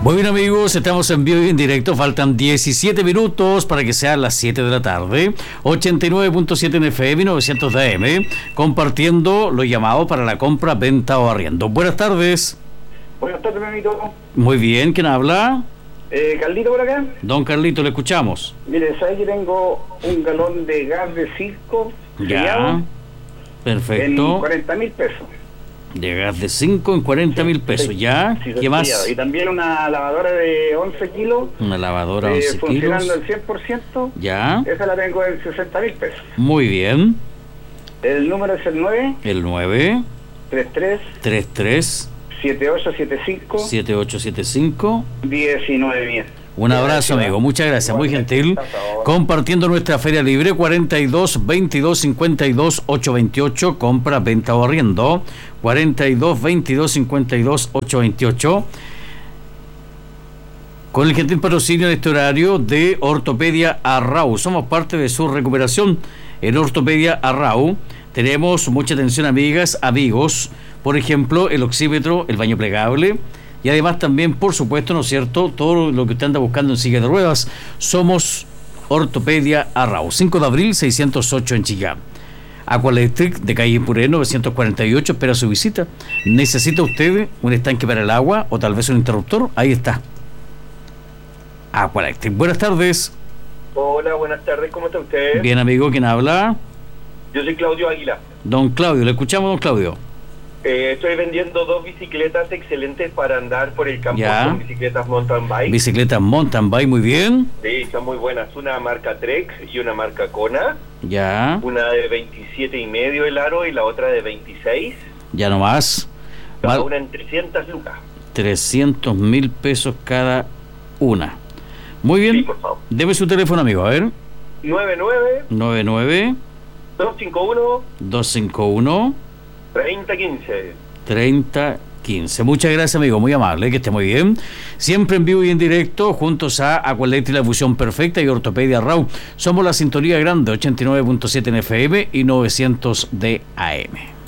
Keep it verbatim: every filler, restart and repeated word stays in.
Muy bien, amigos, estamos en vivo y en directo, faltan diecisiete minutos para que sean las siete de la tarde, ochenta y nueve punto siete en F M, novecientos de A M, compartiendo los llamados para la compra, venta o arriendo. Buenas tardes. Buenas tardes, mi amigo. Muy bien, ¿quién habla? Eh, Carlito por acá. Don Carlito, le escuchamos. Mire, ¿sabes que tengo un galón de gas de Cisco? Ya, perfecto. En cuarenta mil pesos. De gas de cinco en cuarenta mil pesos, sí, ¿ya? sí, ¿Qué más? Y también una lavadora de once kilos. Una lavadora de eh, once funcionando kilos. al cien por ciento. Ya. Esa la tengo en sesenta mil pesos. Muy bien. El número es el nueve El nueve treinta y tres treinta y tres setenta y ocho setenta y cinco setenta y ocho setenta y cinco. diecinueve mil. Un abrazo, amigo, muchas gracias, muy gentil. Compartiendo nuestra feria libre, cuarenta y dos veintidós cincuenta y dos ochocientos veintiocho, compra, venta o arriendo, cuarenta y dos veintidós cincuenta y dos ochocientos veintiocho, con el gentil patrocinio en este horario de Ortopedia Arrau. Somos parte de su recuperación. En Ortopedia Arrau tenemos mucha atención, amigas, amigos, por ejemplo, el oxímetro, el baño plegable, y además también, por supuesto, ¿no es cierto?, todo lo que usted anda buscando en silla de ruedas. Somos Ortopedia Arrau, cinco de abril seiscientos ocho en Chillán. Aqualectric de calle Puré novecientos cuarenta y ocho espera su visita. ¿Necesita usted un estanque para el agua o tal vez un interruptor? Ahí está. Aqualectric. Buenas tardes. Hola, buenas tardes, ¿cómo está usted? Bien, amigo, ¿quién habla? Yo soy Claudio Águila. Don Claudio, le escuchamos, don Claudio. Eh, estoy vendiendo dos bicicletas excelentes para andar por el campo. Ya. Son bicicletas mountain bike. Bicicletas mountain bike, muy bien. Sí, son muy buenas. Una marca Trek y una marca Kona. Ya. Una de veintisiete y medio el aro y la otra de veintiséis. Ya nomás. Cada Val- una en trescientas lucas. trescientos mil pesos cada una. Muy bien. Sí, por favor. Deme su teléfono, amigo, a ver. nueve nueve nueve nueve dos cinco uno dos cinco uno treinta quince. treinta quince. Muchas gracias, amigo, muy amable, que esté muy bien. Siempre en vivo y en directo, juntos a Aqualectric, la fusión perfecta, y Ortopedia Arrau. Somos la sintonía grande, ochenta y nueve punto siete en F M y novecientos de A M.